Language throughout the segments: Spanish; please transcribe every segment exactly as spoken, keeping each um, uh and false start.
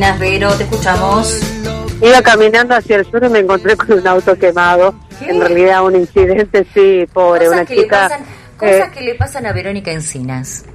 Encinas. Vero, te escuchamos. Iba caminando hacia el sur y me encontré con un auto quemado. ¿Qué? En realidad un incidente, sí, pobre, Cosas una que chica... Le pasan, cosas eh... que le pasan a Verónica Encinas.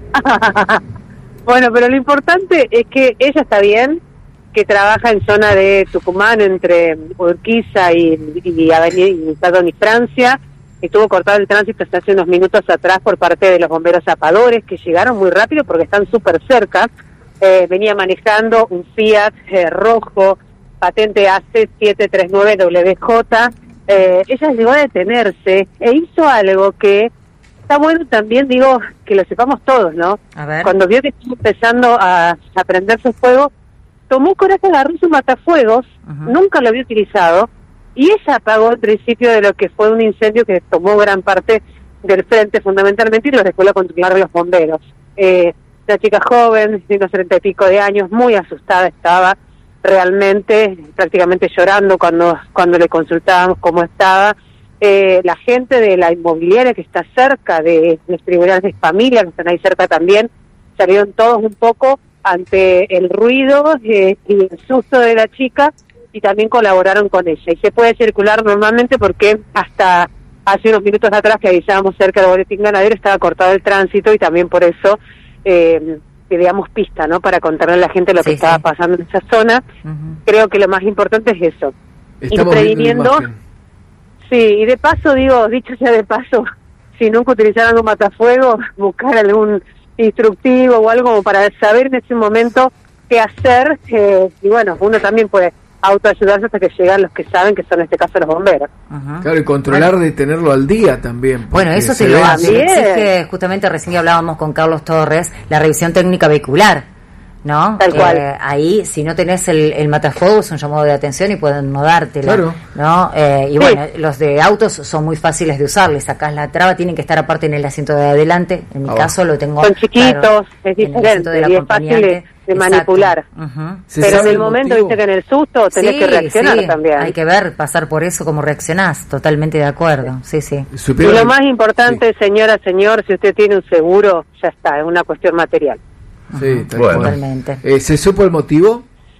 Bueno, pero lo importante es que ella está bien, que trabaja en zona de Tucumán, entre Urquiza y, y, Avenida, y Perdón, y Francia. Estuvo cortado el tránsito hasta hace unos minutos atrás por parte de los bomberos zapadores, que llegaron muy rápido porque están súper cerca. Eh, venía manejando un Fiat eh, rojo, patente A C siete tres nueve W J. Eh, ella llegó a detenerse e hizo algo que está bueno también, digo, que lo sepamos todos, ¿no? A ver. Cuando vio que estaba empezando a, a prenderse fuego, tomó coraje, agarró su matafuegos, uh-huh. Nunca lo había utilizado, y ella apagó el principio de lo que fue un incendio que tomó gran parte del frente fundamentalmente y lo dejó a controlar los bomberos. Eh, una chica joven, de unos treinta y pico de años, muy asustada estaba, realmente, prácticamente llorando cuando, cuando le consultábamos cómo estaba. Eh, la gente de la inmobiliaria que está cerca de los tribunales de familia, que están ahí cerca también, salieron todos un poco ante el ruido eh, y el susto de la chica y también colaboraron con ella. Y se puede circular normalmente porque hasta hace unos minutos atrás que avisábamos cerca del boletín ganadero estaba cortado el tránsito y también por eso eh, que digamos pista, ¿no? Para contarle a la gente lo sí, que sí. estaba pasando en esa zona. Uh-huh. Creo que lo más importante es eso. Estamos ir previniendo. Sí, y de paso, digo, dicho sea de paso, si nunca utilizaran un matafuego, buscar algún instructivo o algo para saber en ese momento qué hacer. Eh, y bueno, uno también puede autoayudarse hasta que llegan los que saben, que son en este caso los bomberos. Uh-huh. Claro, y controlar bueno. de tenerlo al día también. Bueno, eso se lo hace. Exige, justamente recién que hablábamos con Carlos Torres, la revisión técnica vehicular, ¿no? Tal cual. Eh, ahí, si no tenés el, el matafuego, es un llamado de atención y pueden no dártela, claro. ¿no? Eh, y sí. bueno, los de autos son muy fáciles de usar, le sacás la traba, tienen que estar aparte en el asiento de adelante, en mi oh. caso lo tengo... Son chiquitos, claro, es diferente, de y es fácil de, de manipular. Uh-huh. Pero en el momento, motivo? viste que en el susto tenés sí, que reaccionar sí. también. Hay que ver, pasar por eso, cómo reaccionás, totalmente de acuerdo, sí, sí. Y lo más importante, sí. señora, señor, si usted tiene un seguro, ya está, es una cuestión material. Sí, tal bueno. Totalmente. Eh, ¿Se supo el motivo?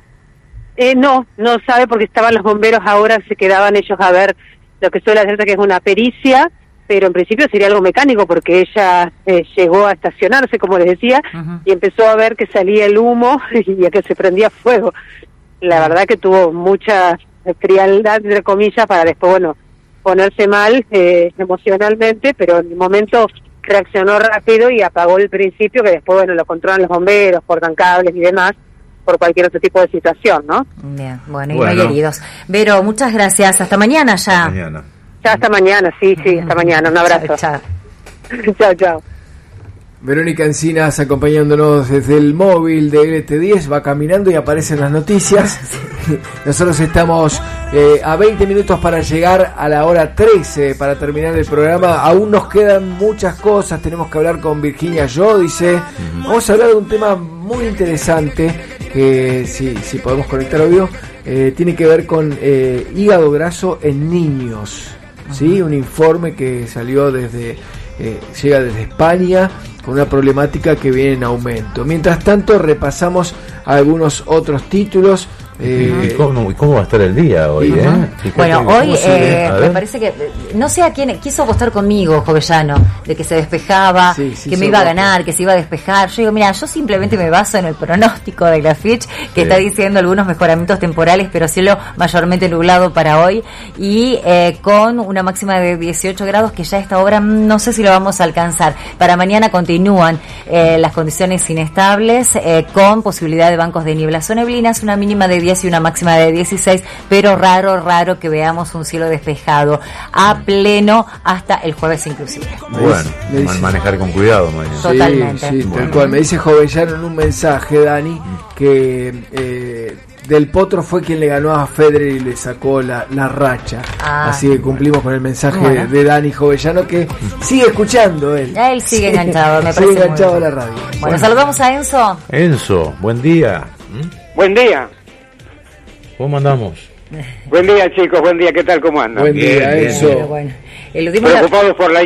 Eh, no, no sabe porque estaban los bomberos ahora, se quedaban ellos a ver lo que suele hacerse que es una pericia, pero en principio sería algo mecánico porque ella eh, llegó a estacionarse, como les decía, uh-huh. y empezó a ver que salía el humo y a que se prendía fuego. La verdad que tuvo mucha frialdad, entre comillas, para después, bueno, ponerse mal eh, emocionalmente, pero en el momento... reaccionó rápido y apagó el principio, que después, bueno, lo controlan los bomberos, cortan cables y demás, por cualquier otro tipo de situación, ¿no? Bien, bueno, y bueno. no hay heridos. Vero, muchas gracias. Hasta mañana ya. Hasta mañana. Ya hasta mañana, sí, sí, hasta mañana. Un abrazo. Chao, chao. chao, chao. Verónica Encinas acompañándonos desde el móvil de L T diez, va caminando y aparecen las noticias. Nosotros estamos eh, a veinte minutos para llegar a la hora trece para terminar el programa. Aún nos quedan muchas cosas, tenemos que hablar con Virginia Giudice. Vamos a hablar de un tema muy interesante que si, si podemos conectar obvio, eh, tiene que ver con eh, hígado graso en niños. ¿Sí? Un informe que salió desde eh, llega desde España con una problemática que viene en aumento. Mientras tanto repasamos algunos otros títulos. Eh, ¿Y, cómo, ¿Y cómo va a estar el día hoy? Uh-huh. ¿eh? Fíjate, bueno, hoy eh, me parece que, no sé a quién quiso apostar conmigo, Jovellano, de que se despejaba, sí, sí, que me iba a ganar, que se iba a despejar. Yo digo, mira, yo simplemente me baso en el pronóstico de la Fitch, que sí. está diciendo algunos mejoramientos temporales, pero cielo mayormente nublado para hoy, y eh, con una máxima de dieciocho grados, que ya a esta hora no sé si lo vamos a alcanzar. Para mañana continúan eh, las condiciones inestables, eh, con posibilidad de bancos de nieblas o neblinas, una mínima de y una máxima de dieciséis, pero raro, raro que veamos un cielo despejado a pleno hasta el jueves inclusive. Bueno, me dice, manejar con cuidado, mañana. Totalmente. Sí, sí, bueno. tal cual. Me dice Jovellano en un mensaje, Dani, que eh, Del Potro fue quien le ganó a Federer y le sacó la, la racha. Ah, así que cumplimos con el mensaje bueno. de Dani Jovellano, que sigue escuchando él. Ya él sigue enganchado, me sigue parece. Sigue enganchado a la radio. Bueno, bueno, saludamos a Enzo. Enzo, buen día. ¿Mm? Buen día. ¿Cómo andamos? Buen día, chicos, buen día, ¿qué tal? ¿Cómo andan? Buen día, bien, Enzo. Bueno, bueno. El último Preocupados por la